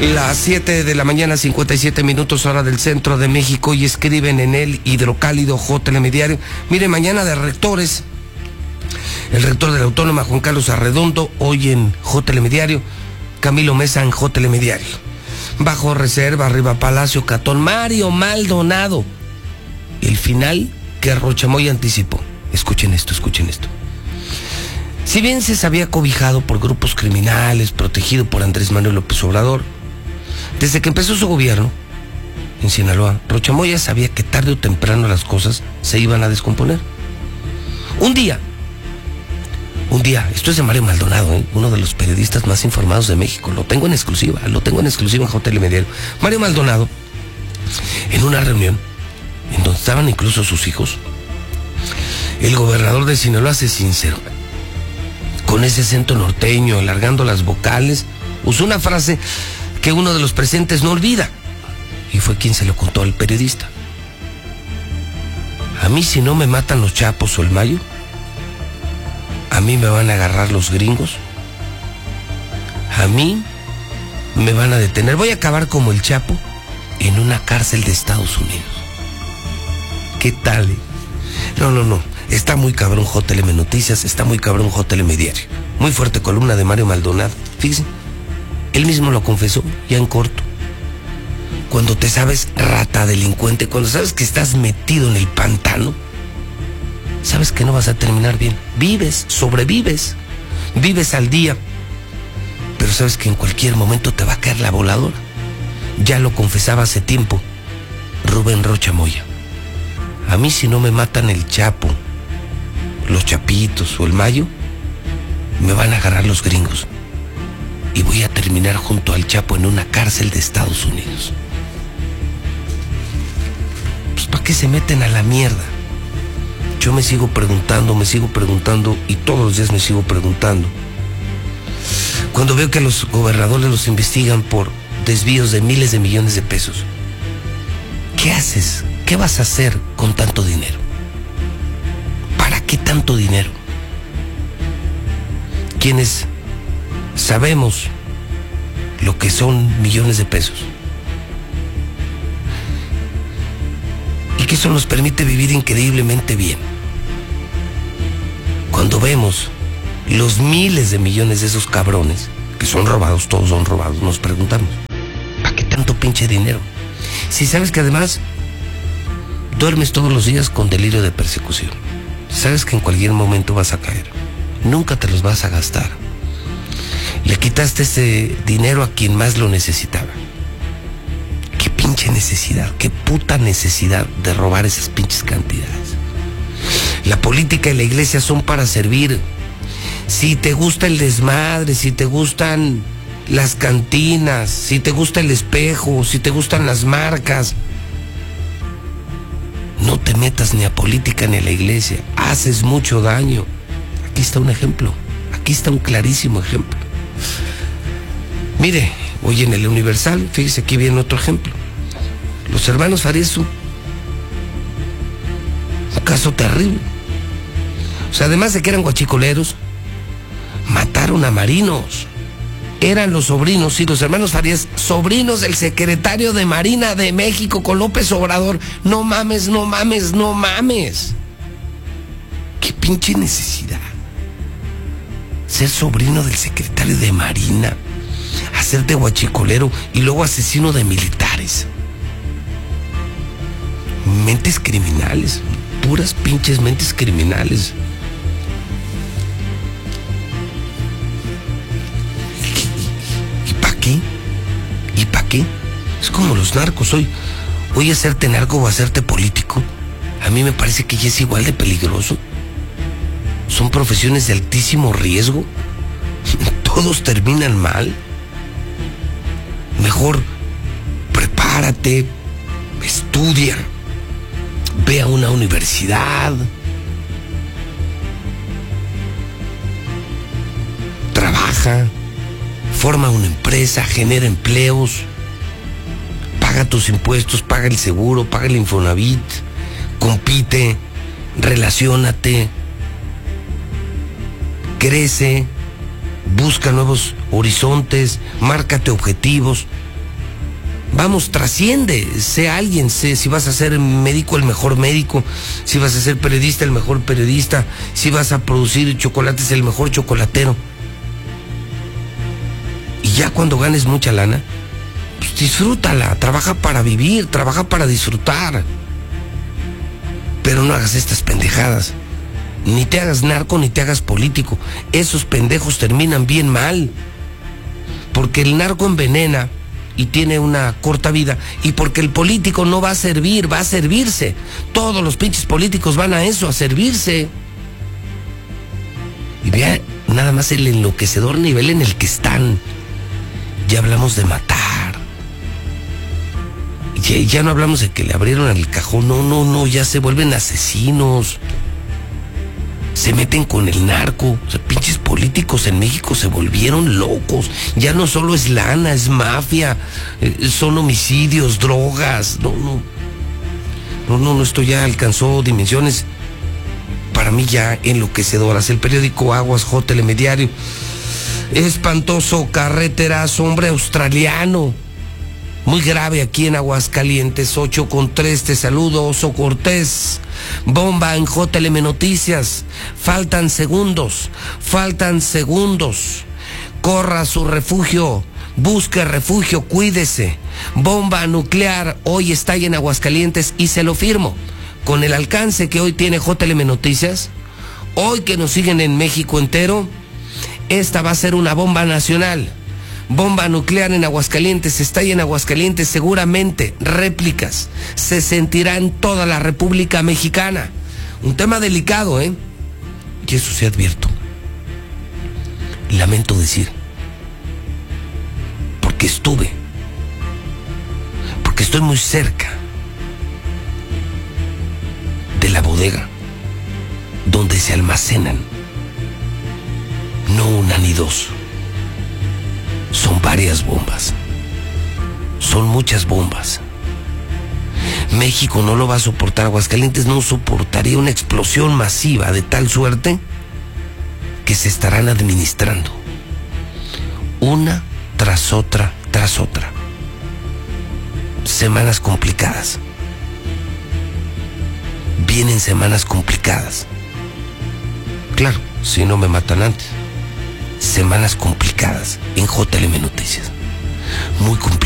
Las 7 de la mañana, 57 minutos, hora del centro de México, y escriben en el Hidrocálido Telediario. Mire, mañana de rectores, el rector de la Autónoma, Juan Carlos Arredondo, hoy en Telediario, Camilo Mesa en Telediario. Bajo reserva, arriba Palacio Catón, Mario Maldonado. El final que Rochamoya anticipó. Escuchen esto, escuchen esto. Si bien se sabía cobijado por grupos criminales, protegido por Andrés Manuel López Obrador, desde que empezó su gobierno en Sinaloa, Rochamoya sabía que tarde o temprano las cosas se iban a descomponer. Un día, esto es de Mario Maldonado, uno de los periodistas más informados de México, lo tengo en exclusiva en Telediario. Mario Maldonado, en una reunión, en donde estaban incluso sus hijos, el gobernador de Sinaloa se sinceró, con ese acento norteño, alargando las vocales, usó una frase que uno de los presentes no olvida, y fue quien se lo contó al periodista. A mí, si no me matan los Chapos o el Mayo, a mí me van a agarrar los gringos, a mí me van a detener, voy a acabar como el Chapo en una cárcel de Estados Unidos. ¿Qué tal? No, está muy cabrón JLM Noticias, está muy cabrón JLM Diario, muy fuerte columna de Mario Maldonado. Fíjense, él mismo lo confesó ya en corto. Cuando te sabes rata, delincuente, cuando sabes que estás metido en el pantano, sabes que no vas a terminar bien. Vives, sobrevives, vives al día, pero sabes que en cualquier momento te va a caer la voladora. Ya lo confesaba hace tiempo Rubén Rocha Moya. A mí, si no me matan el Chapo, los Chapitos o el Mayo, me van a agarrar los gringos y voy a terminar junto al Chapo en una cárcel de Estados Unidos. Pues ¿para qué se meten a la mierda? Yo me sigo preguntando y todos los días me sigo preguntando. Cuando veo que los gobernadores los investigan por desvíos de miles de millones de pesos, ¿qué haces? ¿Qué vas a hacer con tanto dinero? ¿Para qué tanto dinero? Quienes sabemos lo que son millones de pesos y que eso nos permite vivir increíblemente bien. Cuando vemos los miles de millones de esos cabrones que son robados, todos son robados, nos preguntamos, ¿para qué tanto pinche dinero? Si sabes que además duermes todos los días con delirio de persecución, sabes que en cualquier momento vas a caer, nunca te los vas a gastar. Le quitaste ese dinero a quien más lo necesitaba. Qué pinche necesidad, qué puta necesidad de robar esas pinches cantidades. La política y la iglesia son para servir. Si te gusta el desmadre, si te gustan las cantinas, si te gusta el espejo, si te gustan las marcas, no te metas ni a política ni a la iglesia, haces mucho daño. Aquí está un ejemplo, aquí está un clarísimo ejemplo. Mire, hoy en el Universal, fíjese, aquí viene otro ejemplo. Los hermanos Farías, un caso terrible. O sea, además de que eran guachicoleros, mataron a marinos. Eran los sobrinos, sí, los hermanos Farías, sobrinos del secretario de Marina de México con López Obrador. No mames. Qué pinche necesidad. Ser sobrino del secretario de Marina, hacerte guachicolero y luego asesino de militares. Mentes criminales, puras pinches mentes criminales. ¿Y para qué? Es como los narcos hoy hacerte narco o hacerte político, a mí me parece que ya es igual de peligroso. Son profesiones de altísimo riesgo. Todos terminan mal. Mejor prepárate, estudia, ve a una universidad, trabaja, forma una empresa, genera empleos, paga tus impuestos, paga el seguro, paga el Infonavit, compite, relaciónate, crece, busca nuevos horizontes, márcate objetivos, Vamos, trasciende, sé alguien, sé si vas a ser médico, el mejor médico, si vas a ser periodista, el mejor periodista, si vas a producir chocolates, el mejor chocolatero. Y ya cuando ganes mucha lana, pues disfrútala, trabaja para vivir, trabaja para disfrutar. Pero no hagas estas pendejadas. Ni te hagas narco, ni te hagas político. Esos pendejos terminan bien mal. Porque el narco envenena y tiene una corta vida, y porque el político no va a servir, va a servirse. Todos los pinches políticos van a eso, a servirse. Y vea nada más el enloquecedor nivel en el que están. Ya hablamos de matar. Ya no hablamos de que le abrieron el cajón. No, ya se vuelven asesinos. Se meten con el narco. O sea, pinches políticos en México se volvieron locos. Ya no solo es lana, es mafia, son homicidios, drogas. No, esto ya alcanzó dimensiones para mí ya enloquecedoras. El periódico Aguas, J. Telediario. Espantoso carreterazo, hombre australiano. Muy grave aquí en Aguascalientes, 8:3, te saludo, Oso Cortés. Bomba en JLM Noticias. Faltan segundos. Corra a su refugio. Busque refugio, cuídese. Bomba nuclear hoy estalla en Aguascalientes y se lo firmo. Con el alcance que hoy tiene JLM Noticias, hoy que nos siguen en México entero, esta va a ser una bomba nacional. Bomba nuclear en Aguascalientes, estalla en Aguascalientes, seguramente réplicas se sentirá en toda la República Mexicana. Un tema delicado, y eso sí advierto. Lamento decir, porque estoy muy cerca de la bodega donde se almacenan, no una ni dos, son varias bombas. Son muchas bombas. México no lo va a soportar. Aguascalientes no soportaría una explosión masiva de tal suerte que se estarán administrando una tras otra. Semanas complicadas. Vienen semanas complicadas. Claro, si no me matan antes. Semanas complicadas en JLM Noticias. Muy complicadas.